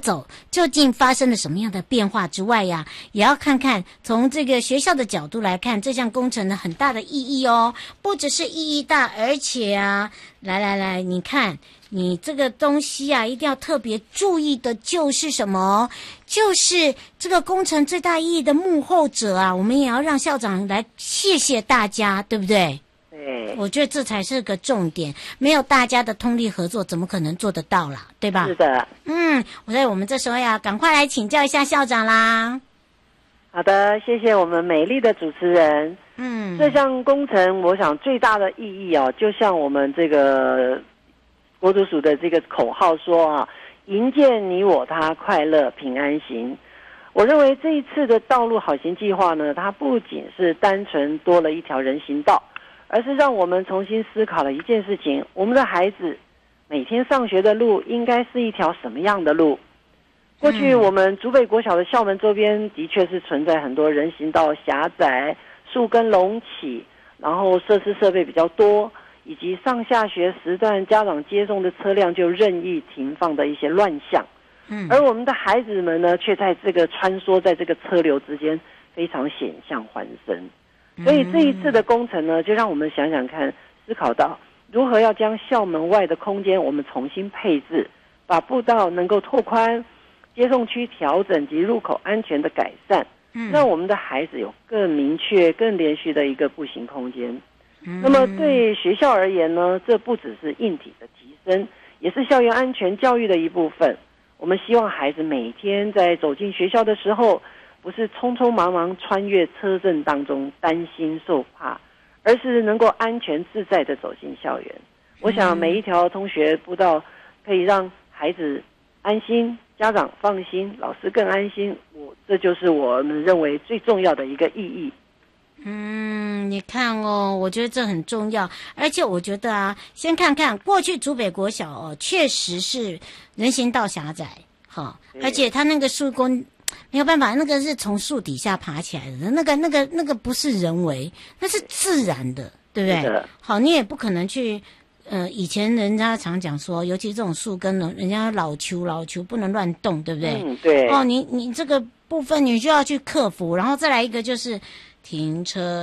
走，究竟发生了什么样的变化之外呀，也要看看从这个学校的角度来看，这项工程呢很大的意义哦，不只是意义大，而且啊，来，你看。你这个东西啊，一定要特别注意的就是什么？就是这个工程最大意义的幕后者啊，我们也要让校长来谢谢大家，对不对？ 对， 我觉得这才是个重点，没有大家的通力合作，怎么可能做得到啦？对吧？ 是的。 所以我们这时候要赶快来请教一下校长啦。 好的，谢谢我们美丽的主持人。这项工程，我想最大的意义啊，就像我们这个国土署的这个口号说啊，营建你我他，快乐平安行。我认为这一次的道路好行计划呢，它不仅是单纯多了一条人行道，而是让我们重新思考了一件事情：我们的孩子每天上学的路应该是一条什么样的路？过去我们竹北国小的校门周边的确是存在很多人行道狭窄、树根隆起，然后设施设备比较多，以及上下学时段家长接送的车辆就任意停放的一些乱象。而我们的孩子们呢，却在这个穿梭在这个车流之间非常险象环生。所以这一次的工程呢，就让我们想想看，思考到如何要将校门外的空间我们重新配置，把步道能够拓宽，接送区调整及入口安全的改善，让我们的孩子有更明确、更连续的一个步行空间。那么对学校而言呢，这不只是硬体的提升，也是校园安全教育的一部分。我们希望孩子每天在走进学校的时候，不是匆匆忙忙穿越车阵当中担心受怕，而是能够安全自在地走进校园。我想每一条通学步道可以让孩子安心，家长放心，老师更安心。这就是我们认为最重要的一个意义。 你看哦，我觉得这很重要，而且我觉得啊，先看看过去竹北国小哦，确实是人行道狭窄，而且它那个树根没有办法，那个是从树底下爬起来的，那个不是人为，那是自然的，对不对？好，你也不可能去。以前人家常讲说，尤其这种树根呢，人家老球不能乱动，对不对？ 对。 哦，你这个部分你就要去克服，然后再来一个就是停车，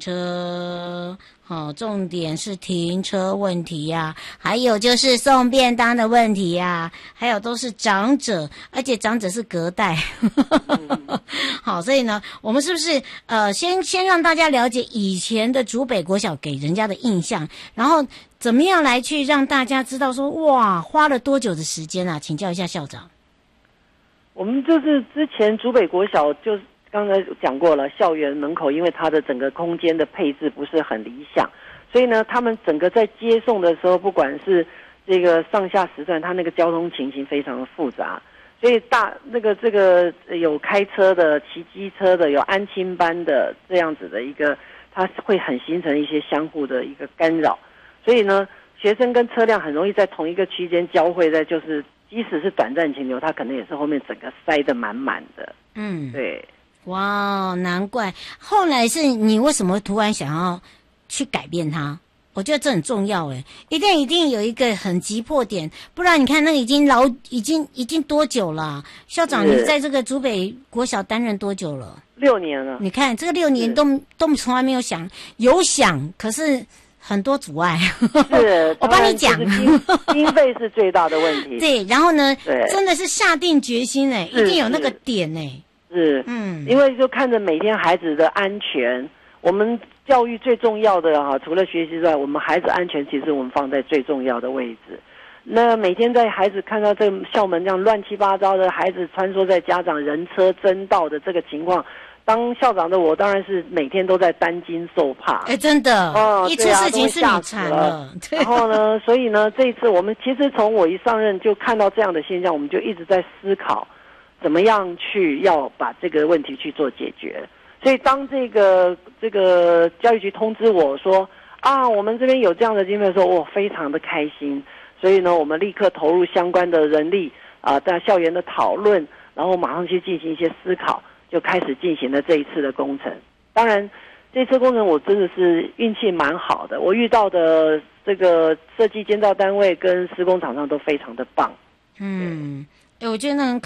重点是停车问题呀，还有就是送便当的问题呀，还有都是长者，而且长者是隔代。好，所以呢，我们是不是先让大家了解以前的竹北国小给人家的印象，然后怎么样来去让大家知道说，哇，花了多久的时间啊？请教一下校长。 我们就是之前竹北国小就刚才讲过了，校园门口因为它的整个空间的配置不是很理想，所以呢，他们整个在接送的时候，不管是这个上下时段，它那个交通情形非常的复杂，所以这个有开车的、骑机车的、有安亲班的这样子的一个，它会很形成一些相互的一个干扰，所以呢，学生跟车辆很容易在同一个区间交汇，在就是即使是短暂停留，它可能也是后面整个塞得满满的。对。 哇，难怪后来是你为什么突然想要去改变它？我觉得这很重要诶，一定有一个很急迫点，不然你看那已经多久了？校长，你在这个竹北国小担任多久了？6 年了。 你看这个6年都从来没有想，可是很多阻碍。 是， 我帮你讲， 经费是最大的问题。 对，然后呢，真的是下定决心一定有那个点是，因为就看着每天孩子的安全，我们教育最重要的除了学习之外，我们孩子安全其实我们放在最重要的位置。那每天在孩子看到这个校门这样乱七八糟的，孩子穿梭在家长人车争道的这个情况，当校长的我当然是每天都在担惊受怕。 真的，一出事情是你惨了。 然后呢，所以呢，这一次我们其实从我一上任就看到这样的现象，我们就一直在思考怎么样去要把这个问题去做解决。所以当这个教育局通知我说我们这边有这样的经费的时候，我非常的开心。所以呢，我们立刻投入相关的人力在校园的讨论，然后马上去进行一些思考，就开始进行了这一次的工程。当然这次工程我真的是运气蛮好的，我遇到的这个设计监造单位跟施工厂商都非常的棒。 我觉得那很